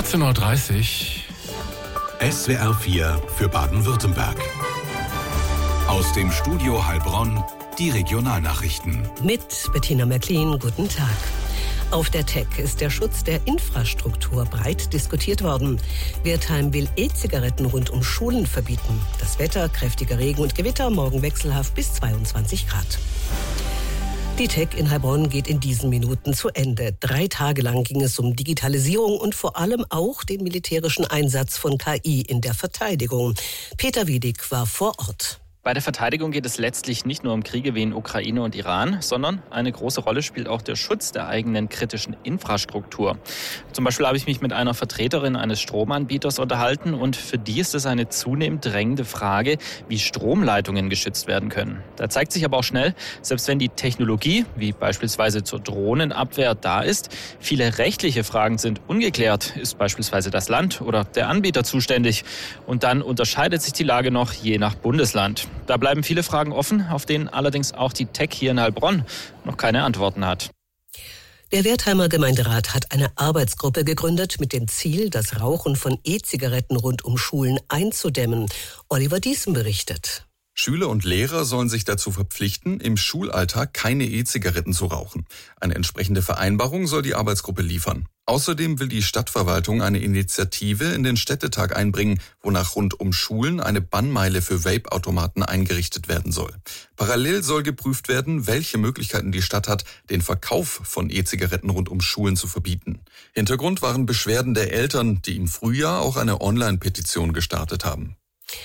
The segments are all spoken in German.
14.30 Uhr. SWR 4 für Baden-Württemberg. Aus dem Studio Heilbronn die Regionalnachrichten. Mit Bettina Märklin, guten Tag. Auf der TEC ist der Schutz der Infrastruktur breit diskutiert worden. Wertheim will E-Zigaretten rund um Schulen verbieten. Das Wetter, kräftiger Regen und Gewitter, morgen wechselhaft bis 22 Grad. Die TEC in Heilbronn geht in diesen Minuten zu Ende. 3 Tage lang ging es um Digitalisierung und vor allem auch den militärischen Einsatz von KI in der Verteidigung. Peter Wiedig war vor Ort. Bei der Verteidigung geht es letztlich nicht nur um Kriege wie in Ukraine und Iran, sondern eine große Rolle spielt auch der Schutz der eigenen kritischen Infrastruktur. Zum Beispiel habe ich mich mit einer Vertreterin eines Stromanbieters unterhalten und für die ist es eine zunehmend drängende Frage, wie Stromleitungen geschützt werden können. Da zeigt sich aber auch schnell, selbst wenn die Technologie, wie beispielsweise zur Drohnenabwehr, da ist, viele rechtliche Fragen sind ungeklärt. Ist beispielsweise das Land oder der Anbieter zuständig? Und dann unterscheidet sich die Lage noch je nach Bundesland. Da bleiben viele Fragen offen, auf denen allerdings auch die TEC hier in Heilbronn noch keine Antworten hat. Der Wertheimer Gemeinderat hat eine Arbeitsgruppe gegründet mit dem Ziel, das Rauchen von E-Zigaretten rund um Schulen einzudämmen. Oliver Diesen berichtet. Schüler und Lehrer sollen sich dazu verpflichten, im Schulalltag keine E-Zigaretten zu rauchen. Eine entsprechende Vereinbarung soll die Arbeitsgruppe liefern. Außerdem will die Stadtverwaltung eine Initiative in den Städtetag einbringen, wonach rund um Schulen eine Bannmeile für Vape-Automaten eingerichtet werden soll. Parallel soll geprüft werden, welche Möglichkeiten die Stadt hat, den Verkauf von E-Zigaretten rund um Schulen zu verbieten. Hintergrund waren Beschwerden der Eltern, die im Frühjahr auch eine Online-Petition gestartet haben.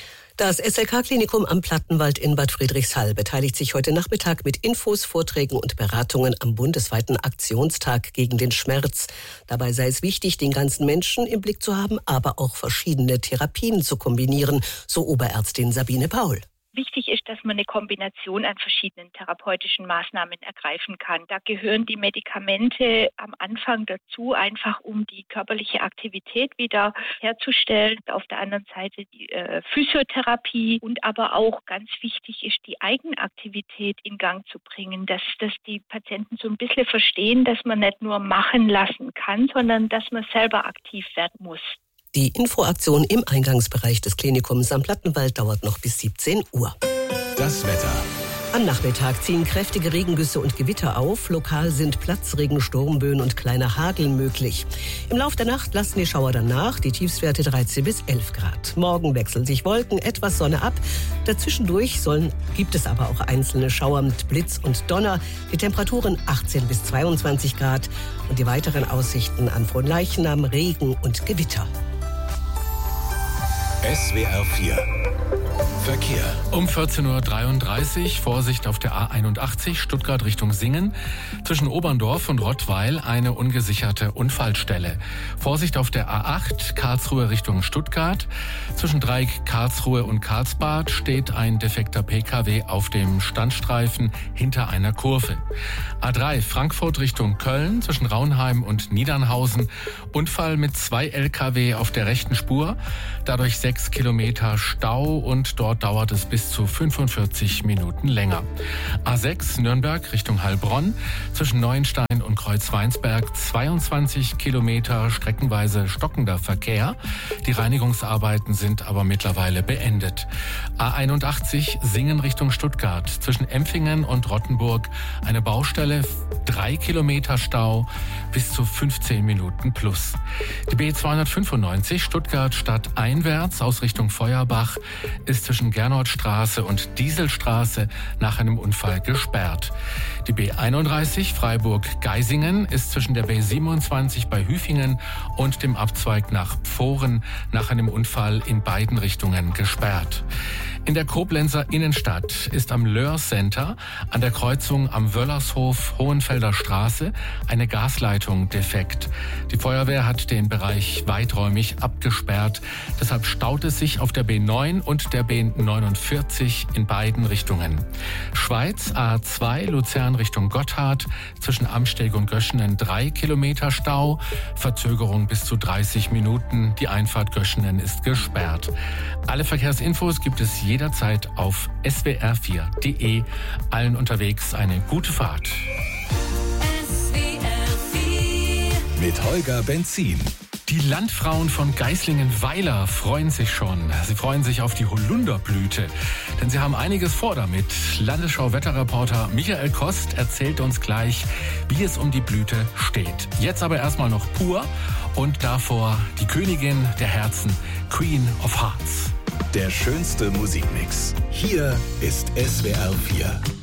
Das SLK-Klinikum am Plattenwald in Bad Friedrichshall beteiligt sich heute Nachmittag mit Infos, Vorträgen und Beratungen am bundesweiten Aktionstag gegen den Schmerz. Dabei sei es wichtig, den ganzen Menschen im Blick zu haben, aber auch verschiedene Therapien zu kombinieren, so Oberärztin Sabine Paul. Wichtig ist, dass man eine Kombination an verschiedenen therapeutischen Maßnahmen ergreifen kann. Da gehören die Medikamente am Anfang dazu, einfach um die körperliche Aktivität wieder herzustellen. Auf der anderen Seite die Physiotherapie und aber auch ganz wichtig ist, die Eigenaktivität in Gang zu bringen, dass die Patienten so ein bisschen verstehen, dass man nicht nur machen lassen kann, sondern dass man selber aktiv werden muss. Die Infoaktion im Eingangsbereich des Klinikums am Plattenwald dauert noch bis 17 Uhr. Das Wetter. Am Nachmittag ziehen kräftige Regengüsse und Gewitter auf. Lokal sind Platzregen, Sturmböen und kleiner Hagel möglich. Im Lauf der Nacht lassen die Schauer dann nach, die Tiefstwerte 13 bis 11 Grad. Morgen wechseln sich Wolken, etwas Sonne ab. Dazwischendurch gibt es aber auch einzelne Schauer mit Blitz und Donner. Die Temperaturen 18 bis 22 Grad und die weiteren Aussichten an Fronleichnam, Regen und Gewitter. SWR 4 Verkehr. Um 14.33 Uhr Vorsicht auf der A81 Stuttgart Richtung Singen. Zwischen Oberndorf und Rottweil eine ungesicherte Unfallstelle. Vorsicht auf der A8 Karlsruhe Richtung Stuttgart. Zwischen Dreieck Karlsruhe und Karlsbad steht ein defekter Pkw auf dem Standstreifen hinter einer Kurve. A3 Frankfurt Richtung Köln zwischen Raunheim und Niedernhausen. Unfall mit 2 Lkw auf der rechten Spur. Dadurch 6 Kilometer Stau und dort dauert es bis zu 45 Minuten länger. A6 Nürnberg Richtung Heilbronn zwischen Neuenstein und Kreuzweinsberg 22 Kilometer streckenweise stockender Verkehr. Die Reinigungsarbeiten sind aber mittlerweile beendet. A81 Singen Richtung Stuttgart zwischen Empfingen und Rottenburg eine Baustelle, 3 Kilometer Stau bis zu 15 Minuten plus. Die B295 Stuttgart stadteinwärts aus Richtung Feuerbach ist zwischen Gernotstraße und Dieselstraße nach einem Unfall gesperrt. Die B31 Freiburg-Geisingen ist zwischen der B27 bei Hüfingen und dem Abzweig nach Pfohren nach einem Unfall in beiden Richtungen gesperrt. In der Koblenzer Innenstadt ist am Löhr Center an der Kreuzung am Wöllershof Hohenfelder Straße eine Gasleitung defekt. Die Feuerwehr hat den Bereich weiträumig abgesperrt. Deshalb staut es sich auf der B9 und der B49 in beiden Richtungen. Schweiz A2 Luzern Richtung Gotthard zwischen Amsteg und Göschenen 3 Kilometer Stau. Verzögerung bis zu 30 Minuten. Die Einfahrt Göschenen ist gesperrt. Alle Verkehrsinfos gibt es jederzeit auf swr4.de. Allen unterwegs eine gute Fahrt. Mit Holger Benzin. Die Landfrauen von Geislingen-Weiler freuen sich schon. Sie freuen sich auf die Holunderblüte, denn sie haben einiges vor damit. Landesschau-Wetterreporter Michael Kost erzählt uns gleich, wie es um die Blüte steht. Jetzt aber erstmal noch pur und davor die Königin der Herzen, Queen of Hearts. Der schönste Musikmix. Hier ist SWR 4.